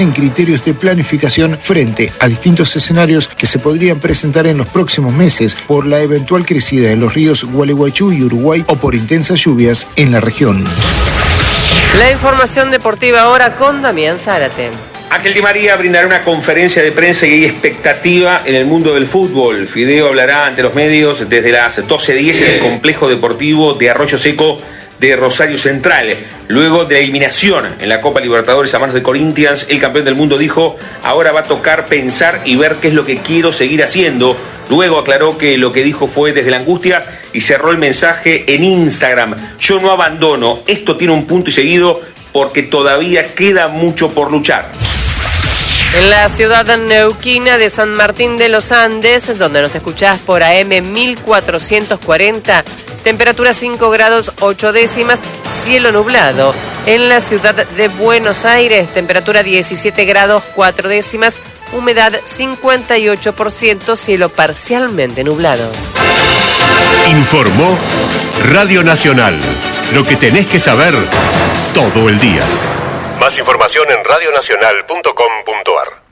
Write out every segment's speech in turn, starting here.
en criterios de planificación frente a distintos escenarios que se podrían presentar en los próximos meses por la eventual crecida de los ríos Gualeguaychú y Uruguay o por intensas lluvias en la región. La información deportiva ahora con Damián Zárate. Ángel Di María brindará una conferencia de prensa y hay expectativa en el mundo del fútbol. Fideo hablará ante los medios desde las 12:10 en el complejo deportivo de Arroyo Seco de Rosario Central. Luego de la eliminación en la Copa Libertadores a manos de Corinthians, el campeón del mundo dijo: ahora va a tocar pensar y ver qué es lo que quiero seguir haciendo. Luego aclaró que lo que dijo fue desde la angustia y cerró el mensaje en Instagram: yo no abandono, esto tiene un punto y seguido porque todavía queda mucho por luchar. En la ciudad neuquina de San Martín de los Andes, donde nos escuchás por AM 1440, temperatura 5 grados 8 décimas, cielo nublado. En la ciudad de Buenos Aires, temperatura 17 grados 4 décimas, humedad 58%, cielo parcialmente nublado. Informó Radio Nacional. Lo que tenés que saber todo el día. Más información en radionacional.com.ar.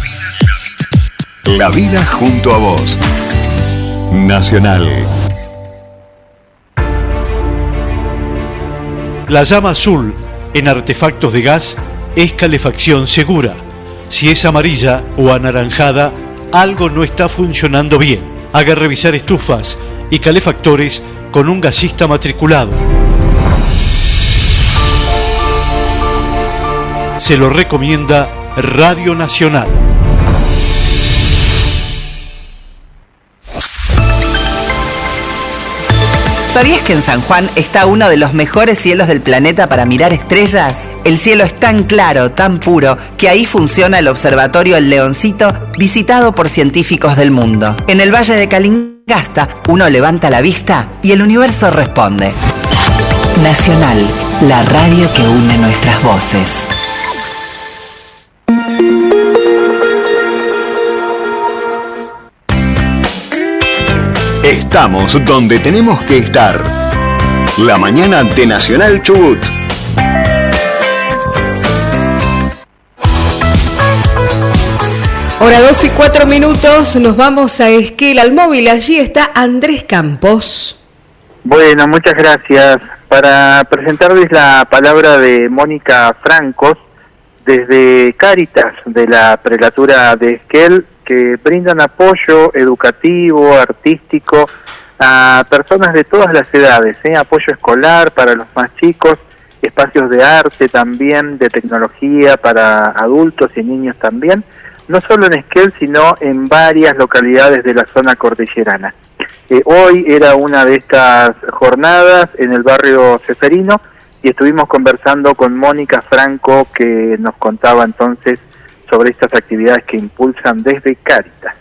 La vida junto a vos. Nacional. La llama azul en artefactos de gas es calefacción segura. Si es amarilla o anaranjada, algo no está funcionando bien. Haga revisar estufas y calefactores con un gasista matriculado. Se lo recomienda Radio Nacional. ¿Sabías que en San Juan está uno de los mejores cielos del planeta para mirar estrellas? El cielo es tan claro, tan puro, que ahí funciona el observatorio El Leoncito, visitado por científicos del mundo. En el Valle de Calingasta, uno levanta la vista y el universo responde. Nacional, la radio que une nuestras voces. Estamos donde tenemos que estar. La mañana de Nacional Chubut. Hora 2:04, nos vamos a Esquel al móvil. Allí está Andrés Campos. Bueno, muchas gracias. Para presentarles la palabra de Mónica Francos, desde Cáritas, de la Prelatura de Esquel, que brindan apoyo educativo, artístico, a personas de todas las edades, apoyo escolar para los más chicos, espacios de arte también, de tecnología para adultos y niños también, no solo en Esquel, sino en varias localidades de la zona cordillerana. Hoy era una de estas jornadas en el barrio Ceferino y estuvimos conversando con Mónica Franco, que nos contaba entonces sobre estas actividades que impulsan desde Cáritas.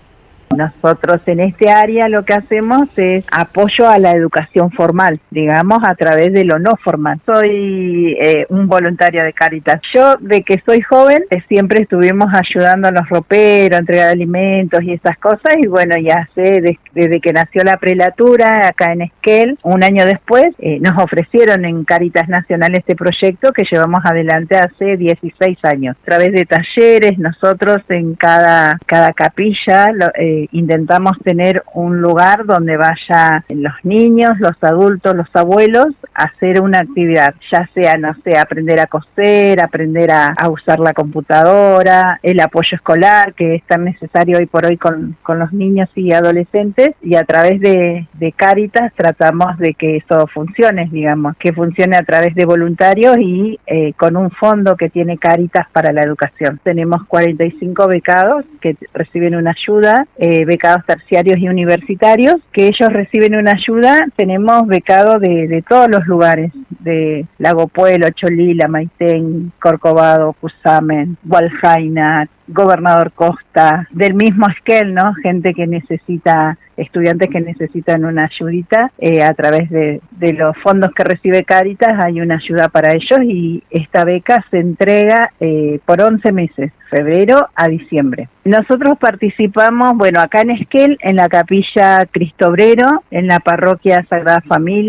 Nosotros en este área lo que hacemos es apoyo a la educación formal, digamos, a través de lo no formal. Soy un voluntario de Cáritas. Yo, de que soy joven, siempre estuvimos ayudando a los roperos, a entregar alimentos y esas cosas, y bueno, ya sé, desde que nació la prelatura acá en Esquel, un año después, nos ofrecieron en Cáritas Nacional este proyecto que llevamos adelante hace 16 años. A través de talleres, nosotros en cada capilla intentamos tener un lugar donde vaya los niños, los adultos, los abuelos a hacer una actividad, ya sea, no sé, aprender a coser, aprender a usar la computadora, el apoyo escolar que es tan necesario hoy por hoy con los niños y adolescentes, y a través de Cáritas tratamos de que eso funcione, digamos, que funcione a través de voluntarios y con un fondo que tiene Cáritas para la educación. Tenemos 45 becados que reciben una ayuda, becados terciarios y universitarios, que ellos reciben una ayuda. Tenemos becados de todos los lugares, de Lago Puelo, Cholila, Maitén, Corcovado, Cusamen, Hualjaina, Gobernador Costa, del mismo Esquel, ¿no? Gente que necesita, estudiantes que necesitan una ayudita, a través de los fondos que recibe Cáritas hay una ayuda para ellos, y esta beca se entrega por 11 meses, febrero a diciembre. Nosotros participamos, bueno, acá en Esquel, en la capilla Cristo Obrero, en la parroquia Sagrada Familia,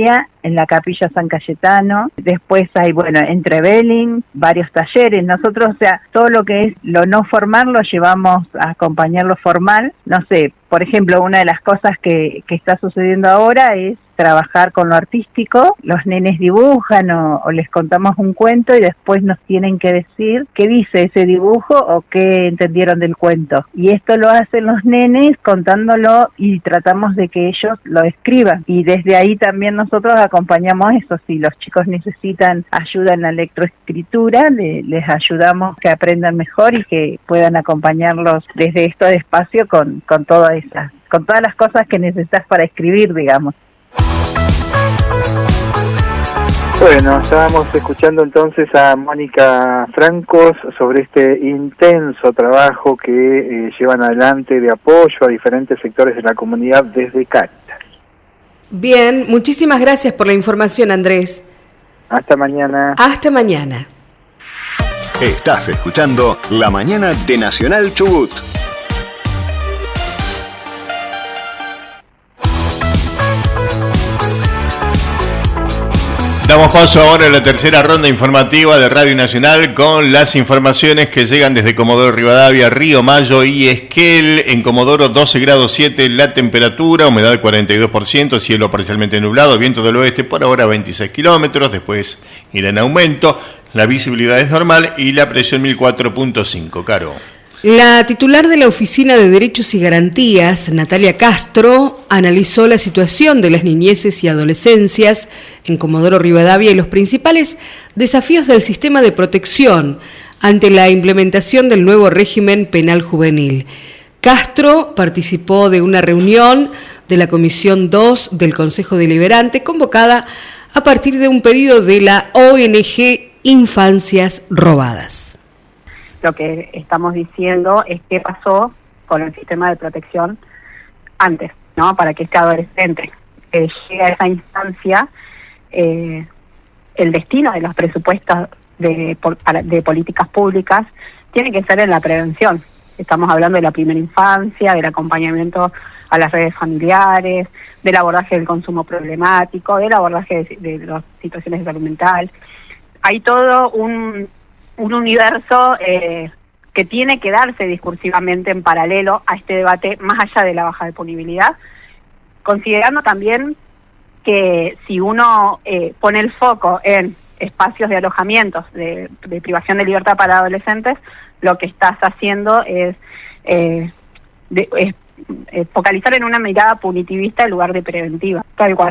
en la Capilla San Cayetano. Después hay, bueno, en Trevelin, varios talleres. Nosotros, o sea, todo lo que es lo no formal lo llevamos a acompañar lo formal. No sé, por ejemplo, una de las cosas que está sucediendo ahora es trabajar con lo artístico. Los nenes dibujan o les contamos un cuento y después nos tienen que decir qué dice ese dibujo o qué entendieron del cuento. Y esto lo hacen los nenes contándolo y tratamos de que ellos lo escriban. Y desde ahí también nosotros acompañamos eso. Si los chicos necesitan ayuda en la lectoescritura, les ayudamos que aprendan mejor y que puedan acompañarlos desde estos espacios con todas las cosas que necesitas para escribir, digamos. Bueno, estábamos escuchando entonces a Mónica Francos sobre este intenso trabajo que llevan adelante de apoyo a diferentes sectores de la comunidad desde Cáritas. Bien, muchísimas gracias por la información, Andrés. Hasta mañana. Hasta mañana. Estás escuchando La Mañana de Nacional Chubut. Damos paso ahora a la tercera ronda informativa de Radio Nacional con las informaciones que llegan desde Comodoro Rivadavia, Río Mayo y Esquel. En Comodoro 12 grados 7 la temperatura, humedad 42%, cielo parcialmente nublado, viento del oeste por ahora 26 kilómetros, después irá en aumento, la visibilidad es normal y la presión 1004.5. Caro. La titular de la Oficina de Derechos y Garantías, Natalia Castro, analizó la situación de las niñeces y adolescencias en Comodoro Rivadavia y los principales desafíos del sistema de protección ante la implementación del nuevo régimen penal juvenil. Castro participó de una reunión de la Comisión 2 del Consejo Deliberante convocada a partir de un pedido de la ONG Infancias Robadas. Lo que estamos diciendo es qué pasó con el sistema de protección antes, ¿no? Para que este adolescente llegue a esa instancia, el destino de los presupuestos de políticas públicas tiene que ser en la prevención. Estamos hablando de la primera infancia, del acompañamiento a las redes familiares, del abordaje del consumo problemático, del abordaje de las situaciones de salud mental. Hay todo un universo que tiene que darse discursivamente en paralelo a este debate, más allá de la baja de punibilidad, considerando también que si uno pone el foco en espacios de alojamientos, de privación de libertad para adolescentes, lo que estás haciendo es focalizar en una mirada punitivista en lugar de preventiva, tal cual.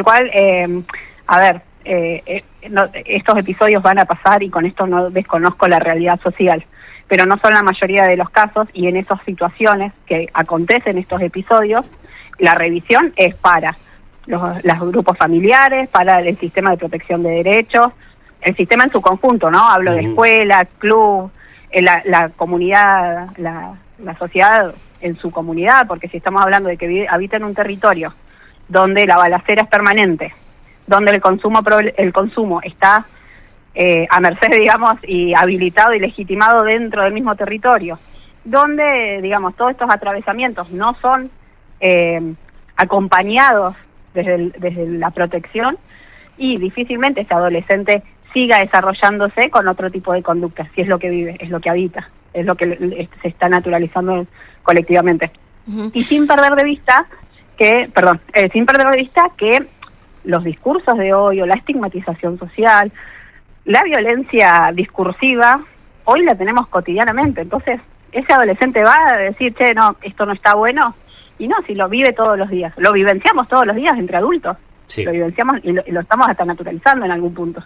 Estos episodios van a pasar y con esto no desconozco la realidad social, pero no son la mayoría de los casos, y en esas situaciones que acontecen estos episodios, la revisión es para los grupos familiares, para el sistema de protección de derechos, el sistema en su conjunto, ¿no? Hablo de escuela, club, la comunidad, la sociedad en su comunidad, porque si estamos hablando de que habita en un territorio donde la balacera es permanente, donde el consumo está a merced, digamos, y habilitado y legitimado dentro del mismo territorio, donde, digamos, todos estos atravesamientos no son acompañados desde la protección, y difícilmente este adolescente siga desarrollándose con otro tipo de conductas, si es lo que vive, es lo que habita, es lo que se está naturalizando colectivamente. Uh-huh. Y sin perder de vista que los discursos de odio, la estigmatización social, la violencia discursiva, hoy la tenemos cotidianamente. Entonces, ese adolescente va a decir, che, no, esto no está bueno. Y no, si lo vive todos los días. Lo vivenciamos todos los días entre adultos. Sí. Lo vivenciamos y lo estamos hasta naturalizando en algún punto.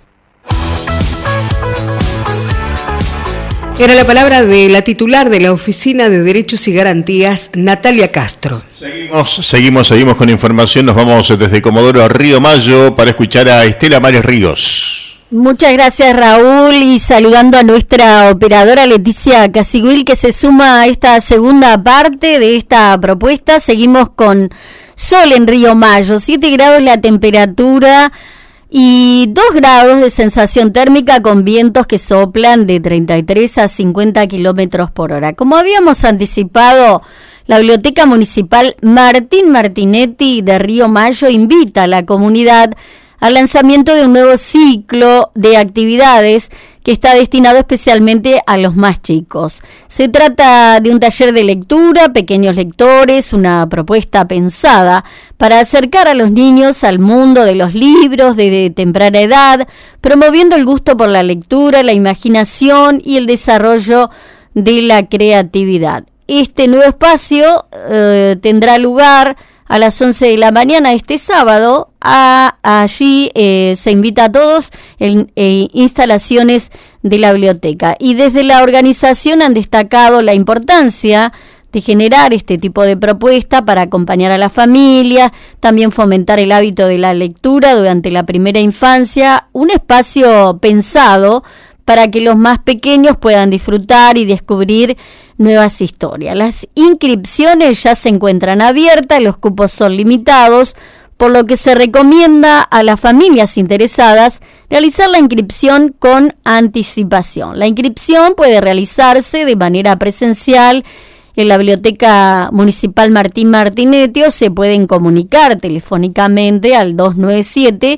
Era la palabra de la titular de la Oficina de Derechos y Garantías, Natalia Castro. Seguimos con información. Nos vamos desde Comodoro a Río Mayo para escuchar a Estela Mares Ríos. Muchas gracias, Raúl, y saludando a nuestra operadora Leticia Casiguil, que se suma a esta segunda parte de esta propuesta. Seguimos con sol en Río Mayo, 7 grados la temperatura y 2 grados de sensación térmica con vientos que soplan de 33 a 50 kilómetros por hora. Como habíamos anticipado, la Biblioteca Municipal Martín Martinetti de Río Mayo invita a la comunidad al lanzamiento de un nuevo ciclo de actividades que está destinado especialmente a los más chicos. Se trata de un taller de lectura, pequeños lectores, una propuesta pensada para acercar a los niños al mundo de los libros desde temprana edad, promoviendo el gusto por la lectura, la imaginación y el desarrollo de la creatividad. Este nuevo espacio tendrá lugar a las 11 de la mañana este sábado. Allí se invita a todos en instalaciones de la biblioteca. Y desde la organización han destacado la importancia de generar este tipo de propuesta para acompañar a la familia, también fomentar el hábito de la lectura durante la primera infancia, un espacio pensado para que los más pequeños puedan disfrutar y descubrir nuevas historias. Las inscripciones ya se encuentran abiertas, los cupos son limitados, por lo que se recomienda a las familias interesadas realizar la inscripción con anticipación. La inscripción puede realizarse de manera presencial en la Biblioteca Municipal Martín Martinetti o se pueden comunicar telefónicamente al 297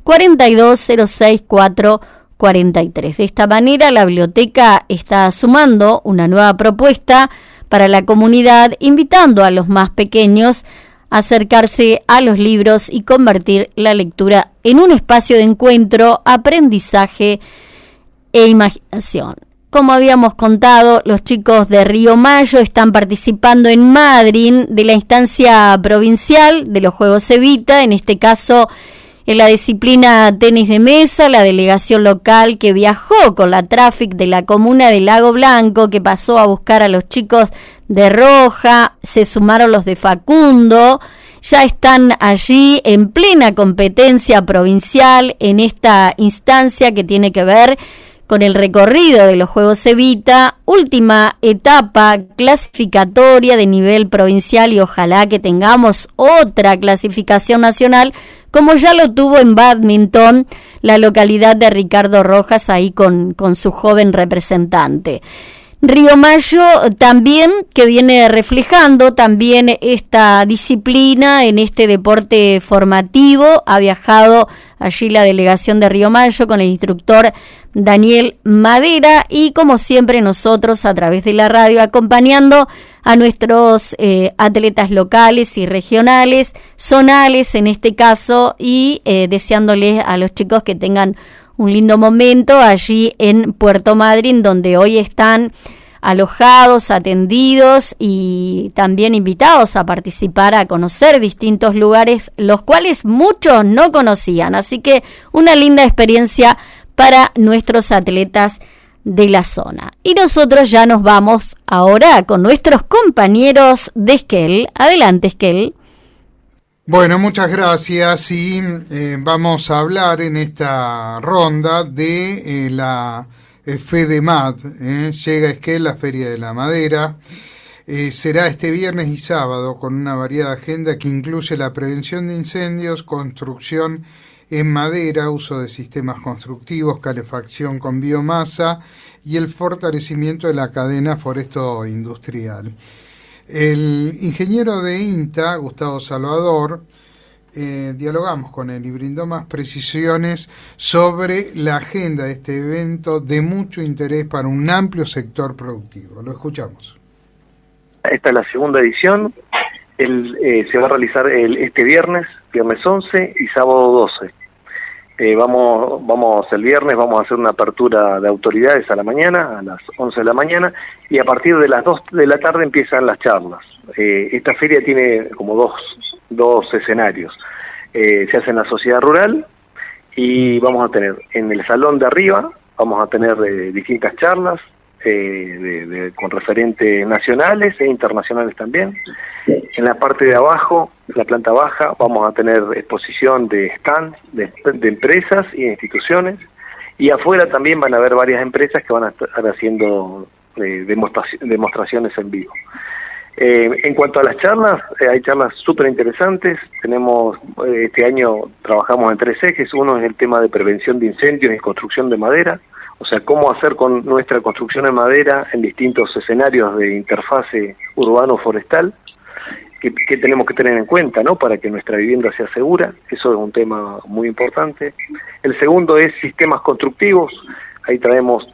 4206 43. De esta manera, la biblioteca está sumando una nueva propuesta para la comunidad, invitando a los más pequeños a acercarse a los libros y convertir la lectura en un espacio de encuentro, aprendizaje e imaginación. Como habíamos contado, los chicos de Río Mayo están participando en Madryn de la instancia provincial de los Juegos Evita, en este caso en la disciplina tenis de mesa. La delegación local que viajó con la Traffic de la comuna de Lago Blanco, que pasó a buscar a los chicos de Roja, se sumaron los de Facundo, ya están allí en plena competencia provincial en esta instancia que tiene que ver con el recorrido de los Juegos Evita, última etapa clasificatoria de nivel provincial, y ojalá que tengamos otra clasificación nacional, como ya lo tuvo en bádminton la localidad de Ricardo Rojas, ahí con su joven representante. Río Mayo también, que viene reflejando también esta disciplina en este deporte formativo, ha viajado allí la delegación de Río Mayo con el instructor Daniel Madera, y como siempre nosotros a través de la radio acompañando a nuestros atletas locales y regionales, zonales en este caso, y deseándoles a los chicos que tengan un lindo momento allí en Puerto Madryn, donde hoy están alojados, atendidos y también invitados a participar, a conocer distintos lugares, los cuales muchos no conocían. Así que una linda experiencia para nuestros atletas de la zona. Y nosotros ya nos vamos ahora con nuestros compañeros de Esquel. Adelante, Esquel. Bueno, muchas gracias, y vamos a hablar en esta ronda de la FEDEMAD. Llega a Esquel la Feria de la Madera. Será este viernes y sábado con una variada agenda que incluye la prevención de incendios, construcción en madera, uso de sistemas constructivos, calefacción con biomasa y el fortalecimiento de la cadena foresto-industrial. El ingeniero de INTA, Gustavo Salvador, dialogamos con él y brindó más precisiones sobre la agenda de este evento de mucho interés para un amplio sector productivo. Lo escuchamos. Esta es la segunda edición. Se va a realizar este viernes 11 y sábado 12. Vamos el viernes, vamos a hacer una apertura de autoridades a la mañana, a las 11 de la mañana, y a partir de las 2 de la tarde empiezan las charlas. Esta feria tiene como dos escenarios. Se hace en la sociedad rural y vamos a tener en el salón de arriba, vamos a tener distintas charlas con referentes nacionales e internacionales también. En la parte de abajo, la planta baja, vamos a tener exposición de stands de empresas y de instituciones, y afuera también van a haber varias empresas que van a estar haciendo demostraciones en vivo. En cuanto a las charlas, hay charlas súper interesantes. Tenemos, este año trabajamos en 3 ejes. Uno es el tema de prevención de incendios y construcción de madera, o sea, cómo hacer con nuestra construcción de madera en distintos escenarios de interfase urbano-forestal. qué tenemos que tener en cuenta, ¿no? Para que nuestra vivienda sea segura. Eso es un tema muy importante. El segundo es sistemas constructivos. Ahí traemos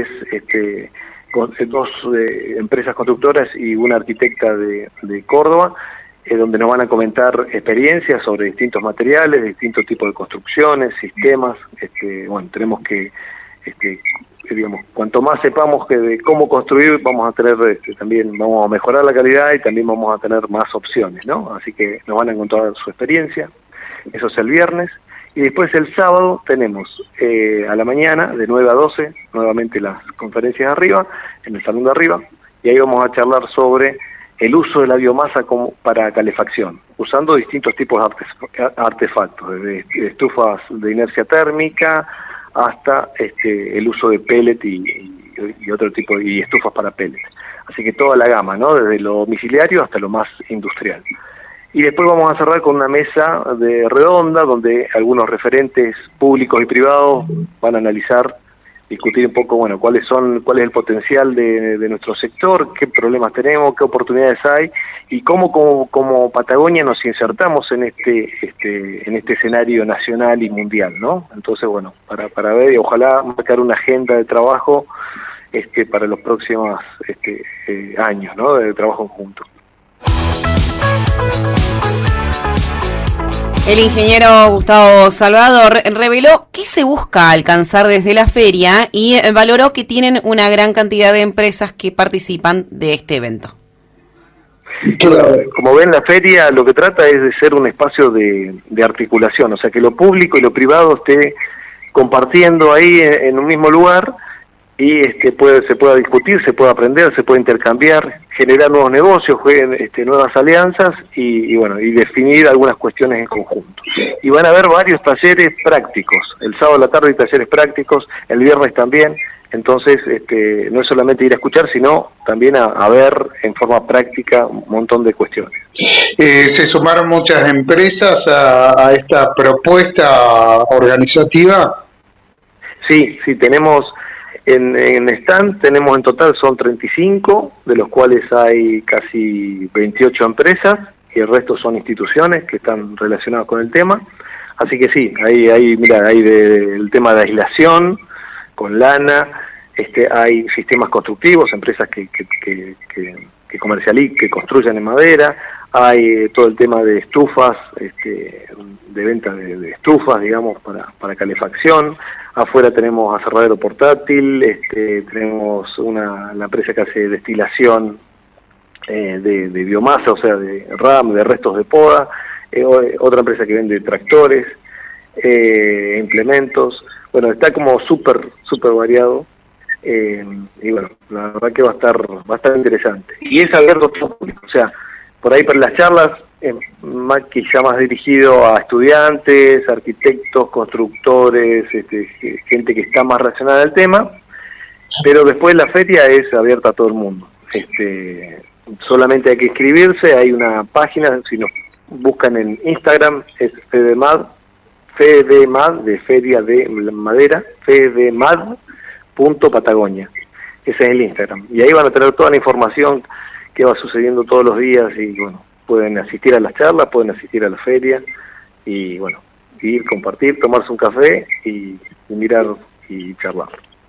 dos empresas constructoras y una arquitecta de Córdoba, donde nos van a comentar experiencias sobre distintos materiales, distintos tipos de construcciones, sistemas. Tenemos que, digamos, cuanto más sepamos de cómo construir, vamos a tener también vamos a mejorar la calidad y también vamos a tener más opciones, ¿no? Así que nos van a encontrar su experiencia. Eso es el viernes. Y después el sábado tenemos a la mañana, de 9 a 12, nuevamente las conferencias arriba, en el salón de arriba, y ahí vamos a charlar sobre el uso de la biomasa para calefacción, usando distintos tipos de artefactos, desde estufas de inercia térmica hasta el uso de pellet y otro tipo, y estufas para pellet. Así que toda la gama, ¿no? Desde lo domiciliario hasta lo más industrial. Y después vamos a cerrar con una mesa redonda donde algunos referentes públicos y privados van a analizar, discutir un poco, bueno, cuál es el potencial de nuestro sector, qué problemas tenemos, qué oportunidades hay y cómo como Patagonia nos insertamos en este escenario nacional y mundial, ¿no? Entonces, bueno, para ver y ojalá marcar una agenda de trabajo para los próximos años, ¿no? De trabajo conjunto. El ingeniero Gustavo Salvador reveló qué se busca alcanzar desde la feria y valoró que tienen una gran cantidad de empresas que participan de este evento. Como ven, la feria lo que trata es de ser un espacio de articulación, o sea, que lo público y lo privado esté compartiendo ahí en un mismo lugar y se pueda discutir, se pueda aprender, se pueda intercambiar, generar nuevos negocios, nuevas alianzas y definir algunas cuestiones en conjunto. Y van a haber varios talleres prácticos, el sábado a la tarde hay talleres prácticos, el viernes también, entonces no es solamente ir a escuchar, sino también a ver en forma práctica un montón de cuestiones. ¿Se sumaron muchas empresas a esta propuesta organizativa? Sí, tenemos... En stand tenemos en total son 35, de los cuales hay casi 28 empresas y el resto son instituciones que están relacionadas con el tema. Así que sí, hay el tema de aislación con lana, hay sistemas constructivos, empresas que comercializan, que construyen en madera, hay todo el tema de estufas, de venta de estufas, digamos, para calefacción. Afuera tenemos aserradero portátil, tenemos la empresa que hace destilación de biomasa, o sea, de RAM, de restos de poda, otra empresa que vende tractores, implementos. Bueno, está como súper variado y bueno, la verdad que va a estar interesante. Y es abierto a todo público, o sea, por ahí para las charlas, quizá más dirigido a estudiantes, arquitectos, constructores, gente que está más relacionada al tema, pero después la feria es abierta a todo el mundo. Solamente hay que inscribirse, hay una página, si nos buscan en Instagram, es FedeMad, de Feria de Madera, fedemad.patagonia, ese es el Instagram, y ahí van a tener toda la información que va sucediendo todos los días y bueno, pueden asistir a las charlas, pueden asistir a la feria y bueno, ir, compartir, tomarse un café y mirar y charlar.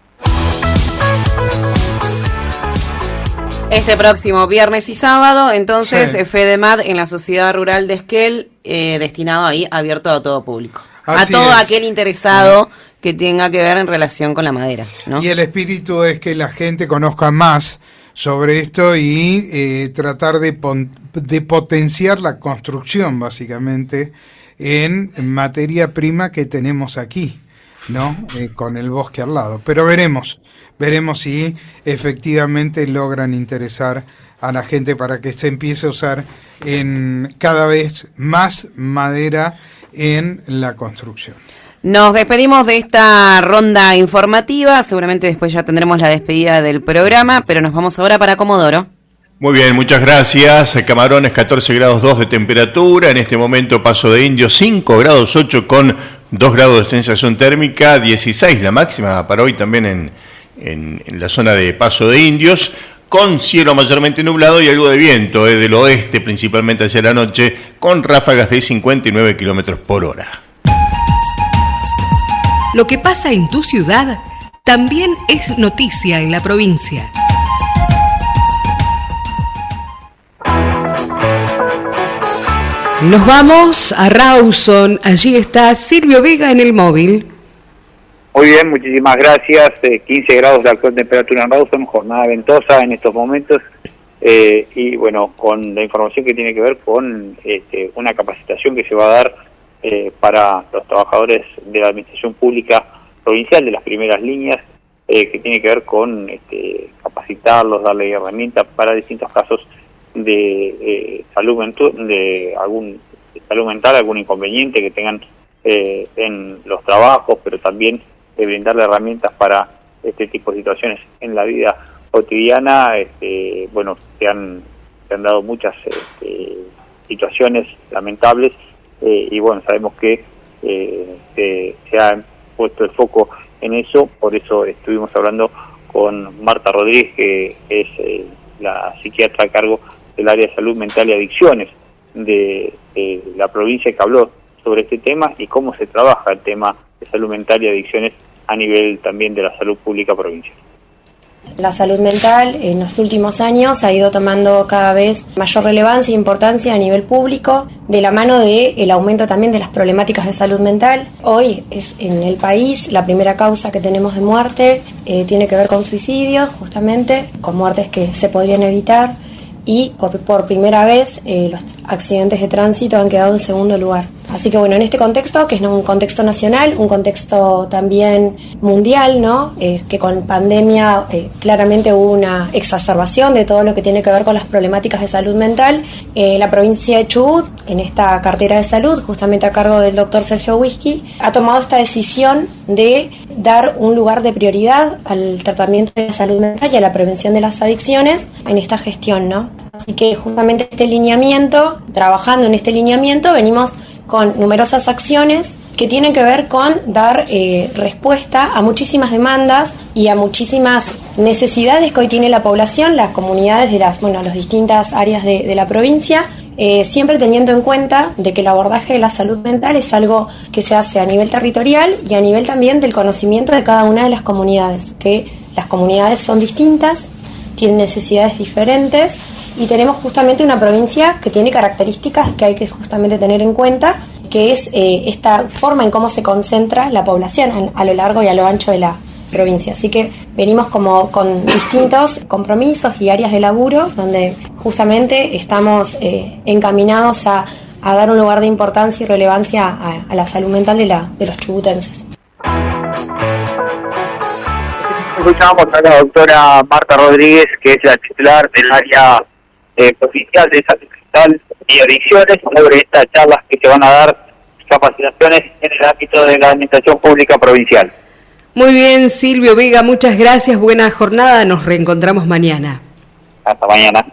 Este próximo viernes y sábado, entonces, sí. FedeMad en la Sociedad Rural de Esquel, destinado ahí, abierto a todo público. Así a todo aquel interesado que tenga que ver en relación con la madera, ¿no? Y el espíritu es que la gente conozca más sobre esto y tratar de potenciar la construcción, básicamente, en materia prima que tenemos aquí, ¿no? Con el bosque al lado. Pero veremos si efectivamente logran interesar a la gente para que se empiece a usar en cada vez más madera en la construcción. Nos despedimos de esta ronda informativa, seguramente después ya tendremos la despedida del programa, pero nos vamos ahora para Comodoro. Muy bien, muchas gracias. Camarones 14 grados 2 de temperatura, en este momento Paso de Indios 5 grados 8 con 2 grados de sensación térmica, 16 la máxima para hoy también en la zona de Paso de Indios. con cielo mayormente nublado y algo de viento, del oeste principalmente hacia la noche, con ráfagas de 59 kilómetros por hora. Lo que pasa en tu ciudad también es noticia en la provincia. Nos vamos a Rawson, allí está Silvio Vega en el móvil. Muy bien, muchísimas gracias. 15 grados de actual temperatura en Rawson, jornada ventosa en estos momentos. Y bueno, con la información que tiene que ver con una capacitación que se va a dar para los trabajadores de la administración pública provincial de las primeras líneas, que tiene que ver con capacitarlos, darle herramientas para distintos casos de salud mental, algún inconveniente que tengan en los trabajos, pero también brindarle herramientas para este tipo de situaciones en la vida cotidiana. Bueno, se han dado muchas situaciones lamentables, y bueno, sabemos que se ha puesto el foco en eso. Por eso estuvimos hablando con Marta Rodríguez, que es la psiquiatra a cargo del área de salud mental y adicciones de la provincia, que habló sobre este tema y cómo se trabaja el tema de salud mental y adicciones a nivel también de la salud pública provincial. La salud mental en los últimos años ha ido tomando cada vez mayor relevancia e importancia a nivel público, de la mano del aumento también de las problemáticas de salud mental. Hoy es en el país la primera causa que tenemos de muerte, tiene que ver con suicidios, justamente, con muertes que se podrían evitar, y por primera vez los accidentes de tránsito han quedado en segundo lugar. Así que bueno, en este contexto, que es un contexto nacional, un contexto también mundial, ¿no? Que con pandemia claramente hubo una exacerbación de todo lo que tiene que ver con las problemáticas de salud mental. La provincia de Chubut, en esta cartera de salud, justamente a cargo del doctor Sergio Whisky, ha tomado esta decisión de dar un lugar de prioridad al tratamiento de la salud mental y a la prevención de las adicciones en esta gestión, ¿no? Así que justamente trabajando en este lineamiento, venimos con numerosas acciones que tienen que ver con dar respuesta a muchísimas demandas y a muchísimas necesidades que hoy tiene la población, las comunidades de las distintas áreas de la provincia, siempre teniendo en cuenta de que el abordaje de la salud mental es algo que se hace a nivel territorial y a nivel también del conocimiento de cada una de las comunidades, que las comunidades son distintas, tienen necesidades diferentes, y tenemos justamente una provincia que tiene características que hay que justamente tener en cuenta, que es esta forma en cómo se concentra la población a lo largo y a lo ancho de la provincia. Así que venimos como con distintos compromisos y áreas de laburo donde justamente estamos encaminados a dar un lugar de importancia y relevancia a la salud mental de los chubutenses. Escuchamos a la doctora Marta Rodríguez, que es la titular del área provincial de salud mental y adicciones, sobre estas charlas que se van a dar, capacitaciones en el ámbito de la administración pública provincial. Muy bien, Silvio Vega, muchas gracias, buena jornada, nos reencontramos mañana. Hasta mañana.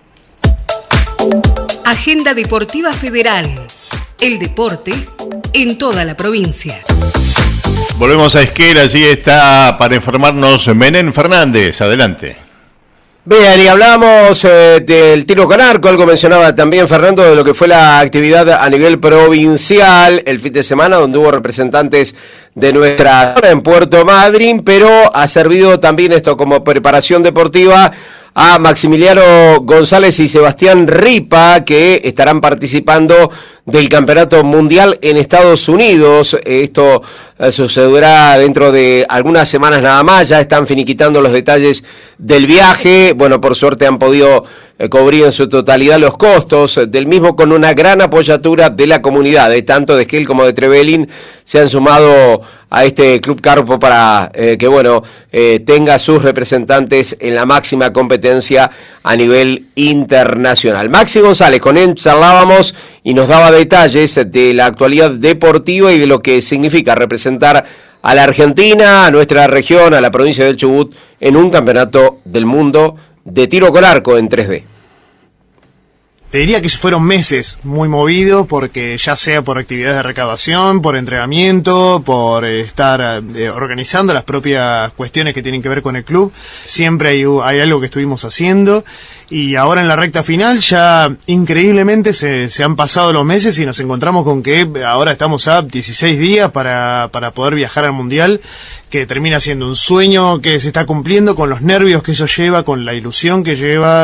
Agenda Deportiva Federal, el deporte en toda la provincia. Volvemos a Esquel, allí está para informarnos Menem Fernández, adelante. Bien, y hablamos del tiro con arco, algo mencionaba también Fernando de lo que fue la actividad a nivel provincial el fin de semana, donde hubo representantes de nuestra zona en Puerto Madryn, pero ha servido también esto como preparación deportiva a Maximiliano González y Sebastián Ripa, que estarán participando del Campeonato Mundial en Estados Unidos. Esto sucederá dentro de algunas semanas nada más, ya están finiquitando los detalles del viaje. Bueno, por suerte han podido cubrir en su totalidad los costos del mismo, con una gran apoyatura de la comunidad, tanto de Esquel como de Trevelin se han sumado a este Club Carpo para que tenga sus representantes en la máxima competencia a nivel internacional. Maxi González, con él charlábamos y nos daba detalles de la actualidad deportiva y de lo que significa representar a la Argentina, a nuestra región, a la provincia del Chubut en un campeonato del mundo de tiro con arco en 3D. te diría que fueron meses muy movidos, porque ya sea por actividades de recaudación, por entrenamiento, por estar organizando las propias cuestiones que tienen que ver con el club, siempre hay algo que estuvimos haciendo. Y ahora en la recta final ya increíblemente se han pasado los meses y nos encontramos con que ahora estamos a 16 días para poder viajar al Mundial, que termina siendo un sueño que se está cumpliendo, con los nervios que eso lleva, con la ilusión que lleva,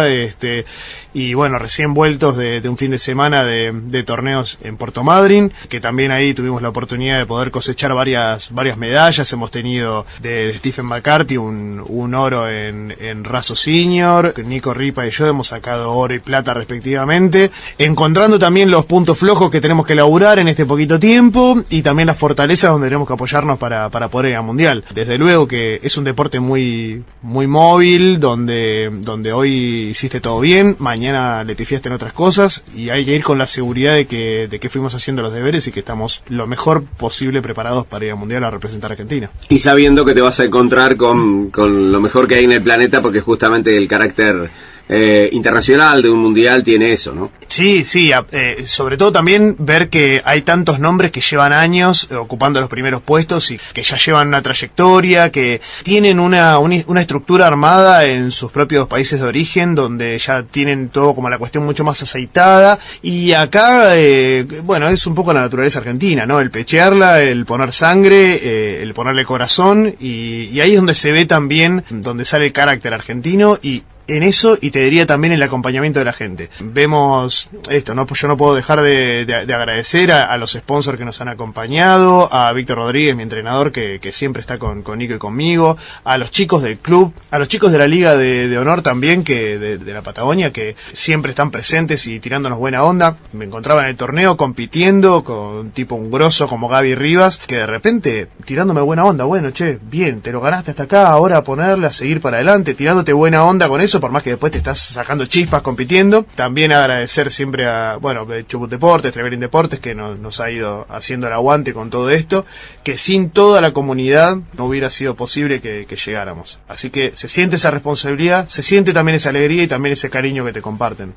y bueno, recién vueltos de un fin de semana de torneos en Puerto Madryn, que también ahí tuvimos la oportunidad de poder cosechar varias medallas. Hemos tenido de Stephen McCarthy un oro en Raso Senior, Nico Ripa y yo hemos sacado oro y plata respectivamente, encontrando también los puntos flojos que tenemos que laburar en este poquito tiempo, y también las fortalezas donde tenemos que apoyarnos para poder ir al Mundial. Desde luego que es un deporte muy móvil, donde hoy hiciste todo bien, mañana le pifiaste en otras cosas, y hay que ir con la seguridad de que fuimos haciendo los deberes y que estamos lo mejor posible preparados para ir al Mundial a representar a Argentina. Y sabiendo que te vas a encontrar con lo mejor que hay en el planeta, porque justamente el carácter internacional de un mundial tiene eso, ¿no? Sí, sobre todo también ver que hay tantos nombres que llevan años ocupando los primeros puestos y que ya llevan una trayectoria, que tienen una estructura armada en sus propios países de origen, donde ya tienen todo como la cuestión mucho más aceitada, y acá, bueno, es un poco la naturaleza argentina, ¿no? El pechearla, el poner sangre, el ponerle corazón, y ahí es donde se ve también, donde sale el carácter argentino, y en eso, y te diría también el acompañamiento de la gente. Vemos esto, ¿no? Pues yo no puedo dejar de agradecer a los sponsors que nos han acompañado, a Víctor Rodríguez, mi entrenador, que siempre está con Nico y conmigo, a los chicos del club, a los chicos de la Liga de Honor también, que de la Patagonia, que siempre están presentes y tirándonos buena onda. Me encontraba en el torneo compitiendo con un grosso como Gaby Rivas, que de repente tirándome buena onda, bueno, che, bien, te lo ganaste hasta acá, ahora a ponerle, a seguir para adelante, tirándote buena onda con eso, por más que después te estás sacando chispas compitiendo. También agradecer siempre a, Chubut Deportes, Treverín Deportes, que nos ha ido haciendo el aguante con todo esto, que sin toda la comunidad no hubiera sido posible que llegáramos. Así que se siente esa responsabilidad, se siente también esa alegría y también ese cariño que te comparten.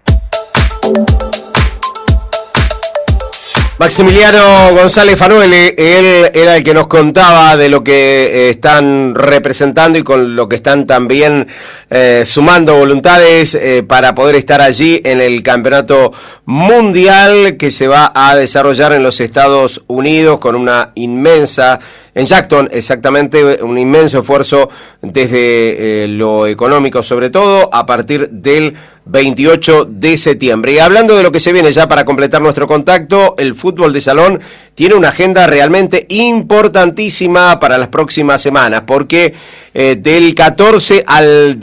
Maximiliano González Fanuele, él era el que nos contaba de lo que están representando y con lo que están también sumando voluntades para poder estar allí en el campeonato mundial que se va a desarrollar en los Estados Unidos, con una inmensa, en Jackson exactamente, un inmenso esfuerzo desde lo económico, sobre todo a partir del 28 de septiembre. Y hablando de lo que se viene ya para completar nuestro contacto, el fútbol de salón tiene una agenda realmente importantísima para las próximas semanas, porque del 14 al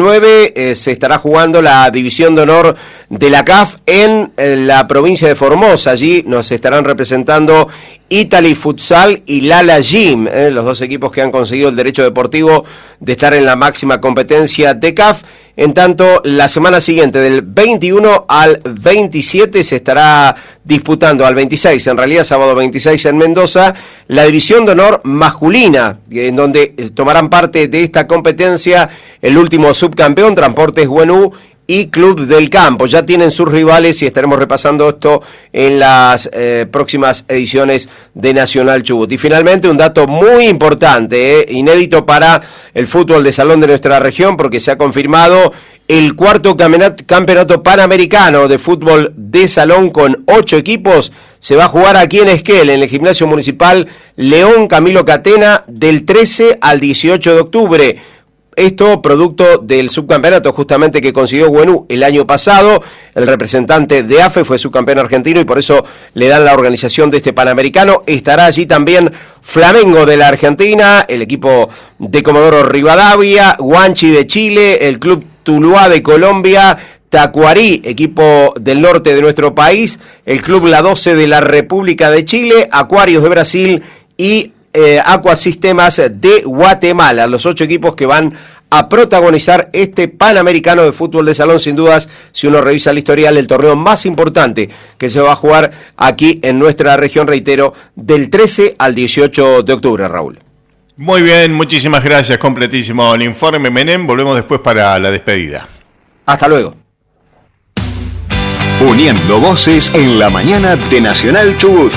19 se estará jugando la División de Honor de la CAF en la provincia de Formosa. Allí nos estarán representando Italy Futsal y Lala Gym, los dos equipos que han conseguido el derecho deportivo de estar en la máxima competencia de CAF. En tanto, la semana siguiente, del 21 al 27, se estará disputando, al 26, en realidad sábado 26 en Mendoza, la División de Honor masculina, en donde tomarán parte de esta competencia el último subcampeón, Transportes Güenú, y Club del Campo. Ya tienen sus rivales y estaremos repasando esto en las próximas ediciones de Nacional Chubut. Y finalmente un dato muy importante, inédito para el fútbol de salón de nuestra región, porque se ha confirmado el cuarto campeonato panamericano de fútbol de salón con 8 equipos. Se va a jugar aquí en Esquel, en el Gimnasio Municipal León Camilo Catena, del 13 al 18 de octubre. Esto producto del subcampeonato justamente que consiguió Güenú el año pasado. El representante de AFE fue subcampeón argentino y por eso le dan la organización de este Panamericano. Estará allí también Flamengo de la Argentina, el equipo de Comodoro Rivadavia, Huanchi de Chile, el Club Tuluá de Colombia, Tacuarí, equipo del norte de nuestro país, el Club La 12 de la República de Chile, Acuarios de Brasil y Aquasistemas de Guatemala, los 8 equipos que van a protagonizar este Panamericano de fútbol de salón. Sin dudas, si uno revisa el historial, el torneo más importante que se va a jugar aquí en nuestra región, reitero, del 13 al 18 de octubre, Raúl. Muy bien, muchísimas gracias, completísimo el informe, Menem. Volvemos después para la despedida. Hasta luego. uniendo voces en la mañana de Nacional Chubut.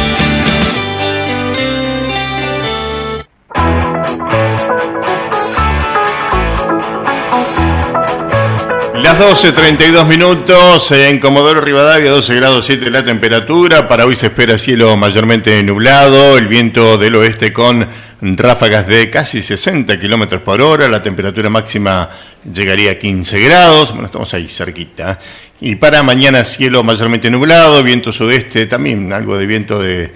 Las 12:32 minutos en Comodoro Rivadavia, 12 grados 7 la temperatura. Para hoy se espera cielo mayormente nublado, el viento del oeste con ráfagas de casi 60 kilómetros por hora. La temperatura máxima llegaría a 15 grados. Bueno, estamos ahí cerquita. Y para mañana cielo mayormente nublado, viento sudeste, también algo de viento de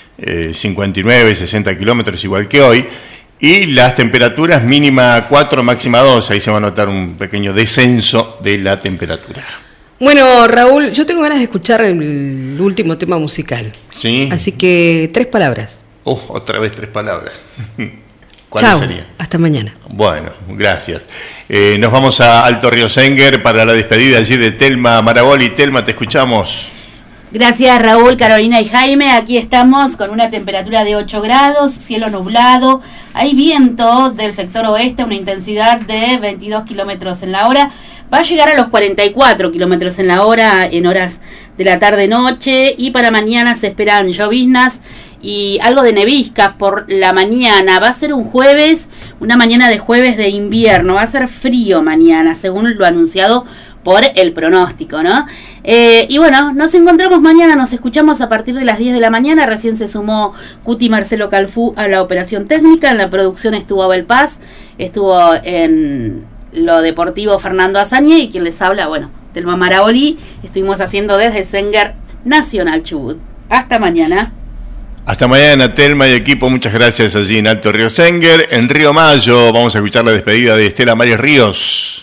59, 60 kilómetros, igual que hoy. Y las temperaturas mínima 4, máxima 2, ahí se va a notar un pequeño descenso de la temperatura. Bueno, Raúl, yo tengo ganas de escuchar el último tema musical. Sí. Así que 3 palabras. Otra vez 3 palabras. ¿Cuáles Chao, serían? hasta mañana. Bueno, gracias. Nos vamos a Alto Río Senguer para la despedida allí de Telma Maraboli. Telma, te escuchamos. Gracias Raúl, Carolina y Jaime. Aquí estamos con una temperatura de 8 grados, cielo nublado. Hay viento del sector oeste, una intensidad de 22 kilómetros en la hora. Va a llegar a los 44 kilómetros en la hora en horas de la tarde-noche. Y para mañana se esperan lloviznas y algo de nevisca por la mañana. Va a ser un jueves, una mañana de jueves de invierno. Va a ser frío mañana, según lo anunciado por el pronóstico, ¿no? Y bueno, nos encontramos mañana, nos escuchamos a partir de las 10 de la mañana. Recién se sumó Cuti Marcelo Calfú a la operación técnica. En la producción estuvo Abel Paz, estuvo en lo deportivo Fernando Azaña y quien les habla, bueno, Telma Maraboli. Estuvimos haciendo desde Senguer Nacional Chubut. Hasta mañana. Hasta mañana, Telma y equipo, muchas gracias allí en Alto Río Senguer. En Río Mayo vamos a escuchar la despedida de Estela María Ríos.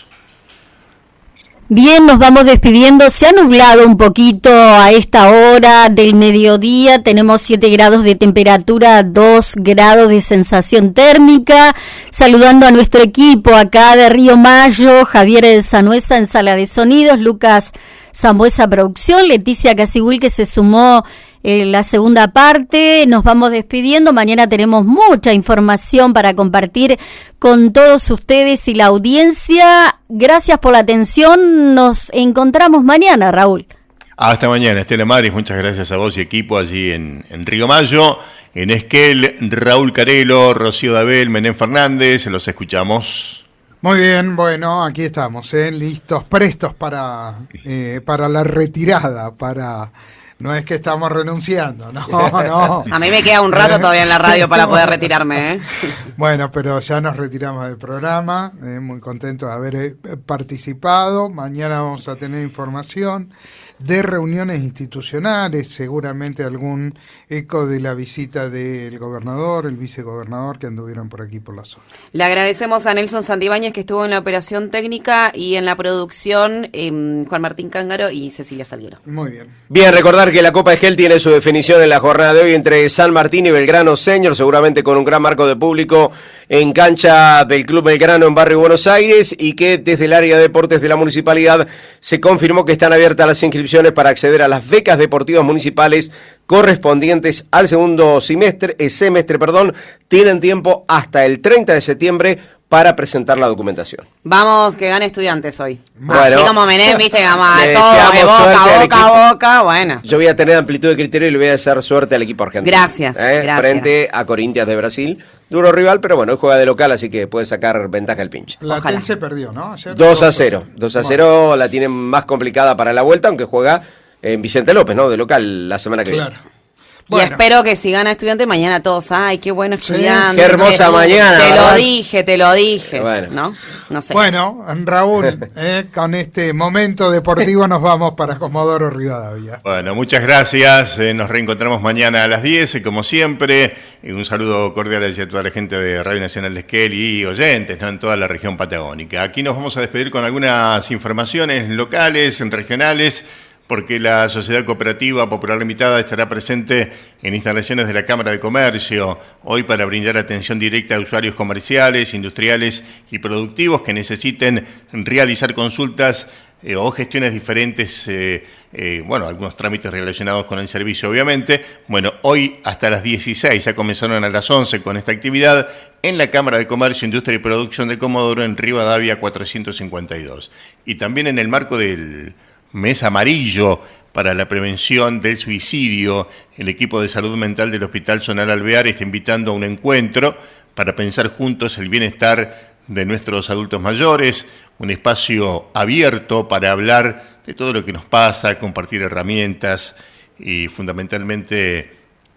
Bien, nos vamos despidiendo. Se ha nublado un poquito a esta hora del mediodía. Tenemos 7 grados de temperatura, 2 grados de sensación térmica. Saludando a nuestro equipo acá de Río Mayo, Javier Sanuesa en Sala de Sonidos, Lucas Zambuesa Producción, Leticia Casiguil que se sumó la segunda parte. Nos vamos despidiendo. Mañana tenemos mucha información para compartir con todos ustedes y la audiencia. Gracias por la atención. Nos encontramos mañana, Raúl. Hasta mañana, Estela Maris. Muchas gracias a vos y equipo allí en Río Mayo. En Esquel, Raúl Carelo, Rocío Dabel, Menem Fernández. Los escuchamos. Muy bien, bueno, aquí estamos, listos, prestos para la retirada, No es que estamos renunciando, no. A mí me queda un rato todavía en la radio para poder retirarme, Bueno, pero ya nos retiramos del programa, muy contentos de haber participado. Mañana vamos a tener información de reuniones institucionales, seguramente algún eco de la visita del gobernador, el vicegobernador que anduvieron por aquí por la zona. Le agradecemos a Nelson Santibáñez que estuvo en la operación técnica y en la producción Juan Martín Cángaro y Cecilia Salguero. Muy bien. Bien, recordar que la Copa Esquel tiene su definición en la jornada de hoy entre San Martín y Belgrano Senior, seguramente con un gran marco de público en cancha del Club Belgrano en Barrio Buenos Aires, y que desde el área de deportes de la municipalidad se confirmó que están abiertas las inscripciones para acceder a las becas deportivas municipales correspondientes al segundo semestre. Tienen tiempo hasta el 30 de septiembre para presentar la documentación. Vamos, que gane Estudiantes hoy. Bueno, así como Menem, viste, vamos a todo de boca, bueno. Yo voy a tener amplitud de criterio y le voy a desear suerte al equipo argentino. Gracias. Frente a Corinthians de Brasil. Duro rival, pero bueno, hoy juega de local, así que puede sacar ventaja el pinche. Platense perdió, ¿no? Ayer 2-0. 2-0 la tienen más complicada para la vuelta, aunque juega en Vicente López, ¿no? De local la semana que viene. Bueno. Y espero que si gana Estudiante mañana todos, ay, qué bueno Estudiante. Qué hermosa mañana. Te lo dije. Bueno. No sé. Bueno, Raúl, con este momento deportivo nos vamos para Comodoro Rivadavia. Bueno, muchas gracias. Nos reencontramos mañana a las 10, como siempre. Un saludo cordial hacia toda la gente de Radio Nacional Esquel y oyentes, ¿no? En toda la región patagónica. Aquí nos vamos a despedir con algunas informaciones locales, regionales, porque la Sociedad Cooperativa Popular Limitada estará presente en instalaciones de la Cámara de Comercio hoy para brindar atención directa a usuarios comerciales, industriales y productivos que necesiten realizar consultas o gestiones diferentes, algunos trámites relacionados con el servicio, obviamente. Bueno, hoy hasta las 16, ya comenzaron a las 11 con esta actividad en la Cámara de Comercio, Industria y Producción de Comodoro en Rivadavia 452. Y también en el marco del mes amarillo para la prevención del suicidio. El equipo de salud mental del Hospital Zonal Alvear está invitando a un encuentro para pensar juntos el bienestar de nuestros adultos mayores, un espacio abierto para hablar de todo lo que nos pasa, compartir herramientas y fundamentalmente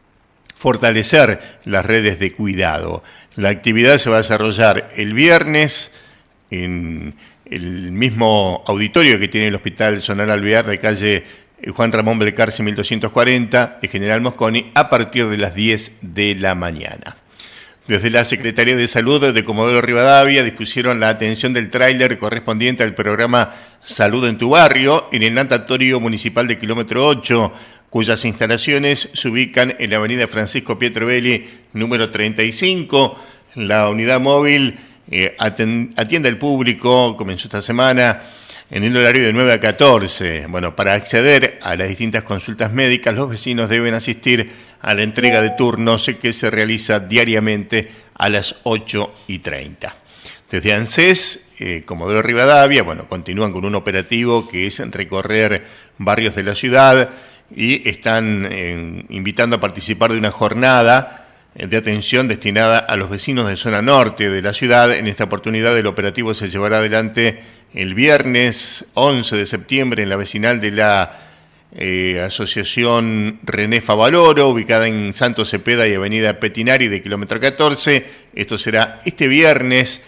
fortalecer las redes de cuidado. La actividad se va a desarrollar el viernes en el mismo auditorio que tiene el Hospital Zonal Alvear de calle Juan Ramón Belcarce 1240 de General Mosconi a partir de las 10 de la mañana. Desde la Secretaría de Salud de Comodoro Rivadavia dispusieron la atención del tráiler correspondiente al programa Salud en tu Barrio en el natatorio municipal de kilómetro 8, cuyas instalaciones se ubican en la avenida Francisco Pietrovelli, número 35. La unidad móvil atiende al público, comenzó esta semana en el horario de 9 a 14. Bueno, para acceder a las distintas consultas médicas, los vecinos deben asistir a la entrega de turnos que se realiza diariamente a las 8:30. Desde ANSES, Comodoro Rivadavia, continúan con un operativo que es recorrer barrios de la ciudad y están invitando a participar de una jornada de atención destinada a los vecinos de zona norte de la ciudad. En esta oportunidad el operativo se llevará adelante el viernes 11 de septiembre en la vecinal de la Asociación René Favaloro, ubicada en Santo Cepeda y Avenida Petinari de kilómetro 14. Esto será este viernes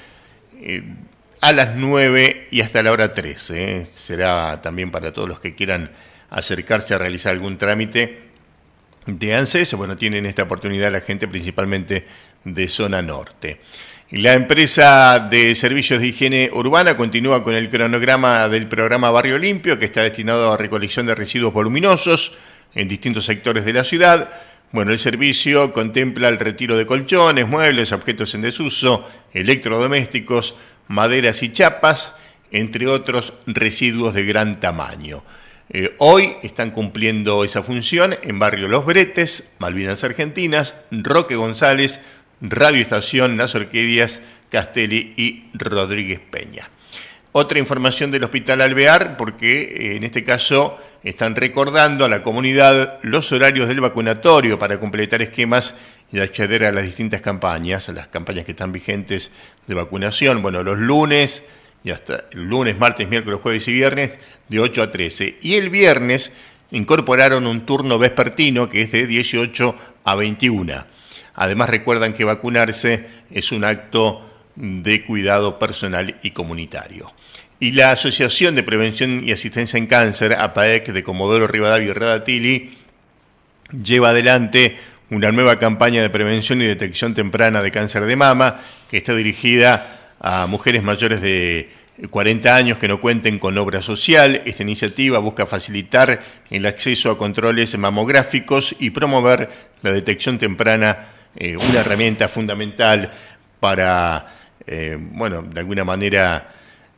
a las 9 y hasta la hora 13. Será también para todos los que quieran acercarse a realizar algún trámite de ANSES. Tienen esta oportunidad la gente principalmente de zona norte. La empresa de servicios de higiene urbana continúa con el cronograma del programa Barrio Limpio, que está destinado a recolección de residuos voluminosos en distintos sectores de la ciudad. El servicio contempla el retiro de colchones, muebles, objetos en desuso, electrodomésticos, maderas y chapas, entre otros residuos de gran tamaño. Hoy están cumpliendo esa función en Barrio Los Bretes, Malvinas Argentinas, Roque González, Radio Estación, Las Orquídeas, Castelli y Rodríguez Peña. Otra información del Hospital Alvear, porque en este caso están recordando a la comunidad los horarios del vacunatorio para completar esquemas y acceder a las distintas campañas, a las campañas que están vigentes de vacunación. Los lunes y hasta el lunes, martes, miércoles, jueves y viernes de 8 a 13. Y el viernes incorporaron un turno vespertino que es de 18 a 21. Además recuerdan que vacunarse es un acto de cuidado personal y comunitario. Y la Asociación de Prevención y Asistencia en Cáncer, APAEC, de Comodoro Rivadavia y Radatili, lleva adelante una nueva campaña de prevención y detección temprana de cáncer de mama que está dirigida a mujeres mayores de 40 años que no cuenten con obra social. Esta iniciativa busca facilitar el acceso a controles mamográficos y promover la detección temprana, una herramienta fundamental para, de alguna manera,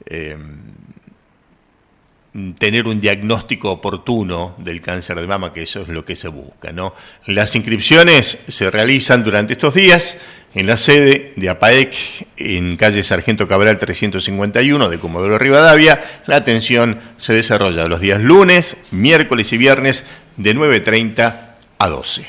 tener un diagnóstico oportuno del cáncer de mama, que eso es lo que se busca, ¿no? Las inscripciones se realizan durante estos días en la sede de APAEC, en calle Sargento Cabral 351 de Comodoro Rivadavia. La atención se desarrolla los días lunes, miércoles y viernes de 9:30 a 12.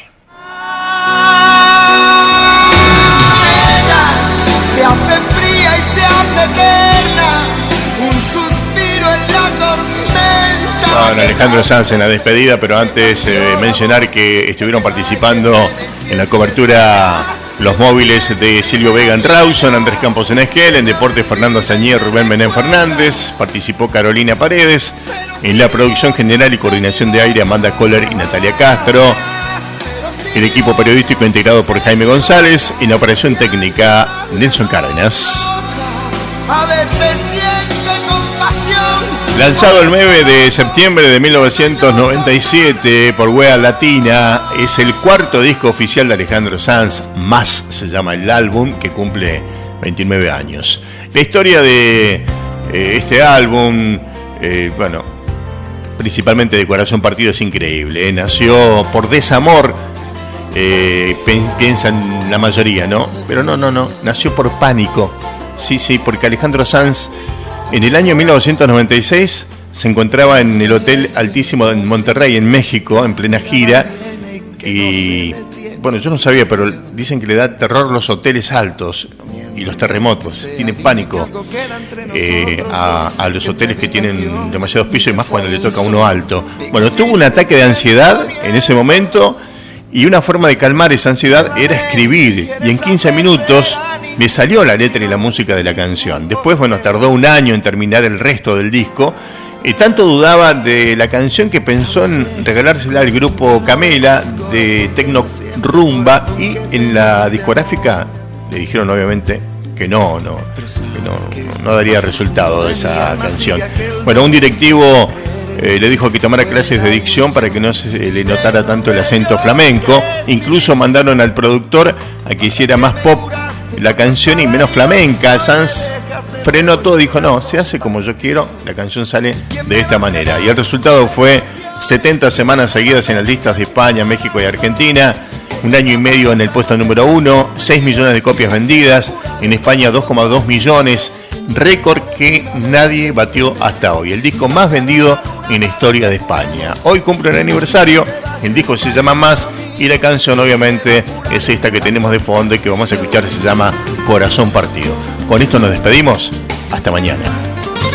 Se hace fría y se hace eterna, un suspiro en la tormenta. Alejandro Sanz en la despedida, pero antes mencionar que estuvieron participando en la cobertura los móviles de Silvio Vega en Rawson, Andrés Campos en Esquel, en Deportes Fernando Sañé, Rubén Benén Fernández, participó Carolina Paredes, en la producción general y coordinación de aire Amanda Kohler y Natalia Castro. El equipo periodístico integrado por Jaime González y la operación técnica Nelson Cárdenas. Lanzado el 9 de septiembre de 1997 por Wea Latina, es el cuarto disco oficial de Alejandro Sanz, Más se llama el álbum, que cumple 29 años. La historia de este álbum, principalmente de Corazón Partido, es increíble. Nació por desamor. Piensan la mayoría, ¿no? Pero no, nació por pánico. Sí, porque Alejandro Sanz en el año 1996 se encontraba en el Hotel Altísimo en Monterrey, en México, en plena gira. Y bueno, yo no sabía, pero dicen que le da terror los hoteles altos y los terremotos. Tiene pánico a los hoteles que tienen demasiados pisos, y más cuando le toca a uno alto. Bueno, tuvo un ataque de ansiedad en ese momento, y una forma de calmar esa ansiedad era escribir. Y en 15 minutos me salió la letra y la música de la canción. Después, bueno, tardó un año en terminar el resto del disco. Y tanto dudaba de la canción que pensó en regalársela al grupo Camela de Tecno Rumba, y en la discográfica le dijeron obviamente que no daría resultado de esa canción. Bueno, un directivo le dijo que tomara clases de dicción para que no se le notara tanto el acento flamenco. Incluso mandaron al productor a que hiciera más pop la canción y menos flamenca. Sanz frenó todo, dijo no, se hace como yo quiero, la canción sale de esta manera. Y el resultado fue 70 semanas seguidas en las listas de España, México y Argentina, un año y medio en el puesto número 1, 6 millones de copias vendidas, en España 2,2 millones, récord que nadie batió hasta hoy, el disco más vendido en la historia de España. Hoy cumple el aniversario, el disco se llama Más, y la canción obviamente es esta que tenemos de fondo y que vamos a escuchar, se llama Corazón Partido. Con esto nos despedimos, hasta mañana.